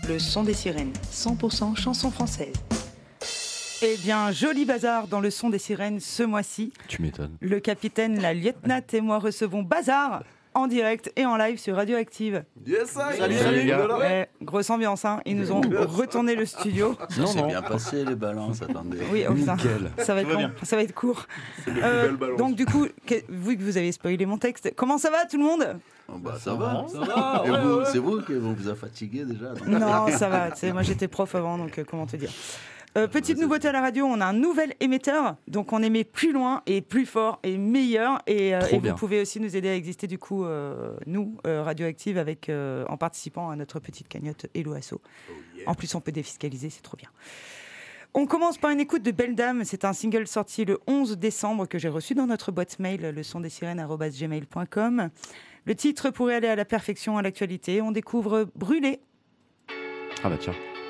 le son des sirènes, 100% chanson française. Eh bien, joli bazar dans le son des sirènes ce mois-ci. Tu m'étonnes. Le capitaine, la lieutenant et moi recevons Bazar en direct et en live sur Radioactive. Yes, Salut les gars. Grosse ambiance, hein. Ils nous ont retourné le studio. Ça s'est bien passé les balances, attendez. Oui, oh putain, Nickel. ça va être long, ça va être court. Donc du coup, vu que vous avez spoilé mon texte, comment ça va tout le monde ? Oh, bah, ça va. Et vous, c'est vous qui vous a fatigué déjà donc. Non, ça va. Tu sais, moi j'étais prof avant, donc comment te dire. Petite nouveauté à la radio, on a un nouvel émetteur, donc on émet plus loin et plus fort et meilleur. Et vous pouvez aussi nous aider à exister du coup, nous, Radioactive, en participant à notre petite cagnotte Hello Asso. En plus, on peut défiscaliser, c'est trop bien. On commence par une écoute de Belle Dame. C'est un single sorti le 11 décembre que j'ai reçu dans notre boîte mail, lesondessirènes@gmail.com. Le titre pourrait aller à la perfection à l'actualité. On découvre Brûlé. Ah bah tiens.